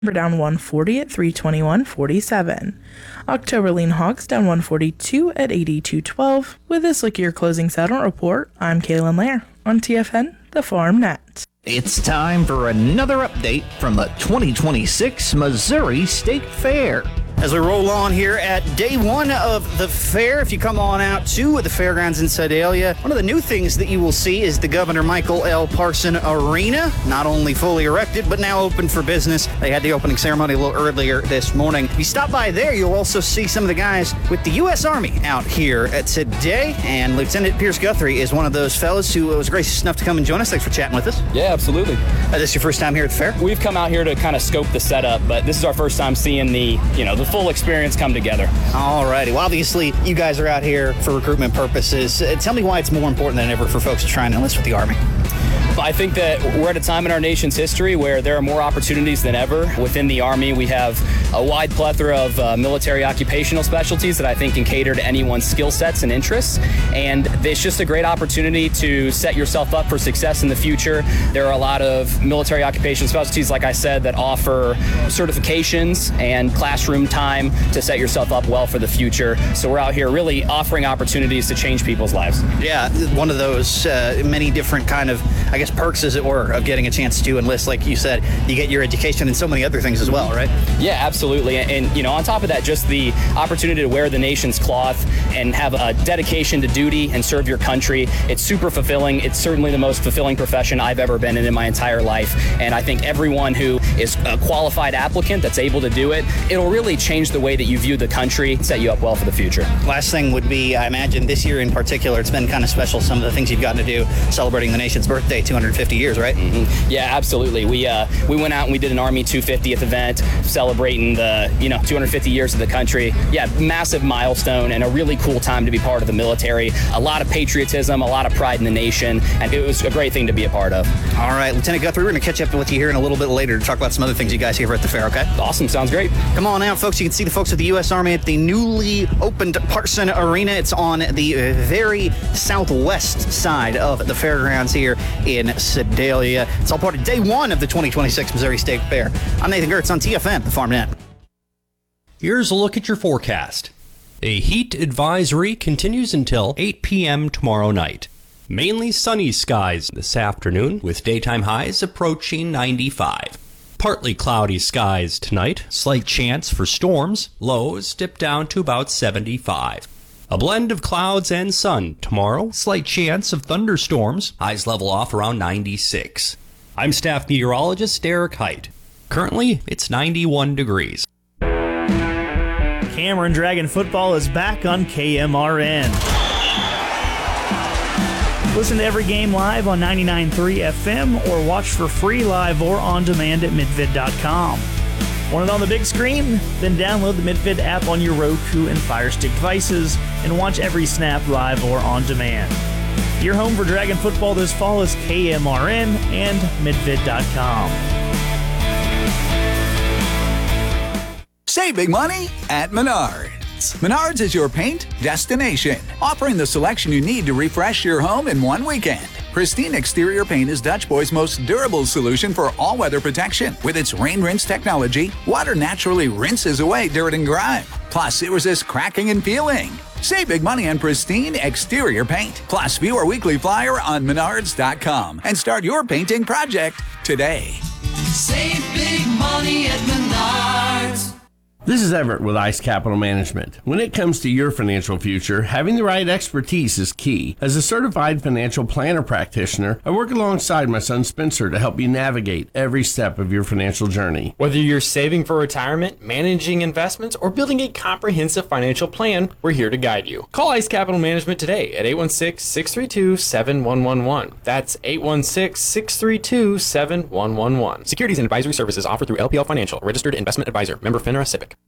We're down 140 at 321.47. October lean hogs down 142 at 82.12. With this look at your closing settlement report, I'm Kaylin Lair on TFN, the Farm Net. It's time for another update from the 2026 Missouri State Fair. As we roll on here at day one of the fair, if you come on out to the fairgrounds in Sedalia, one of the new things that you will see is the Governor Michael L. Parson Arena, not only fully erected, but now open for business. They had the opening ceremony a little earlier this morning. If you stop by there, you'll also see some of the guys with the U.S. Army out here today, and Lieutenant Pierce Guthrie is one of those fellas who was gracious enough to come and join us. Thanks for chatting with us. Yeah, absolutely. Is this your first time here at the fair? We've come out here to kind of scope the setup, but this is our first time seeing the full experience come together. All righty. Well, obviously, you guys are out here for recruitment purposes. Tell me why it's more important than ever for folks to try and enlist with the Army. I think that we're at a time in our nation's history where there are more opportunities than ever. Within the Army, we have a wide plethora of military occupational specialties that I think can cater to anyone's skill sets and interests. And it's just a great opportunity to set yourself up for success in the future. There are a lot of military occupational specialties, like I said, that offer certifications and classroom time to set yourself up well for the future. So we're out here really offering opportunities to change people's lives. Yeah, one of those many different kind of, perks, as it were, of getting a chance to enlist. Like you said, you get your education and so many other things as well, right? Yeah, absolutely. And on top of that, just the opportunity to wear the nation's cloth and have a dedication to duty and serve your country. It's super fulfilling. It's certainly the most fulfilling profession I've ever been in my entire life. And I think everyone who is a qualified applicant that's able to do it, it'll really change the way that you view the country, set you up well for the future. Last thing would be, I imagine this year in particular, it's been kind of special, some of the things you've gotten to do, celebrating the nation's birthday, 250 years, right? Mm-hmm. Yeah, absolutely. We went out and we did an Army 250th event celebrating the 250 years of the country. Yeah, massive milestone and a really cool time to be part of the military. A lot of patriotism, a lot of pride in the nation, and it was a great thing to be a part of. All right, Lieutenant Guthrie, we're going to catch up with you here in a little bit later to talk about some other things you guys here at the fair, okay? Awesome, sounds great. Come on out, folks. You can see the folks of the U.S. Army at the newly opened Parson Arena. It's on the very southwest side of the fairgrounds here in Sedalia. It's all part of day one of the 2026 Missouri State Fair. I'm Nathan Gertz on TFN, the Farm Net. Here's a look at your forecast. A heat advisory continues until 8 p.m. tomorrow night. Mainly sunny skies this afternoon, with daytime highs approaching 95. Partly cloudy skies tonight, slight chance for storms, lows dip down to about 75. A blend of clouds and sun tomorrow, slight chance of thunderstorms, highs level off around 96. I'm staff meteorologist Derek Height. Currently, it's 91 degrees. Cameron Dragon football is back on KMRN. Listen to every game live on 99.3 FM or watch for free live or on demand at midvid.com. Want it on the big screen? Then download the Midvid app on your Roku and Fire Stick devices and watch every snap live or on demand. Your home for Dragon football this fall is KMRN and midvid.com. Save big money at Menards. Menards is your paint destination, offering the selection you need to refresh your home in one weekend. Pristine exterior paint is Dutch Boy's most durable solution for all-weather protection. With its rain rinse technology, water naturally rinses away dirt and grime. Plus, it resists cracking and peeling. Save big money on pristine exterior paint. Plus, view our weekly flyer on Menards.com and start your painting project today. Save big money at Menards. This is Everett with ICE Capital Management. When it comes to your financial future, having the right expertise is key. As a certified financial planner practitioner, I work alongside my son Spencer to help you navigate every step of your financial journey. Whether you're saving for retirement, managing investments, or building a comprehensive financial plan, we're here to guide you. Call ICE Capital Management today at 816-632-7111. That's 816-632-7111. Securities and advisory services offered through LPL Financial, registered investment advisor, member FINRA SIPC.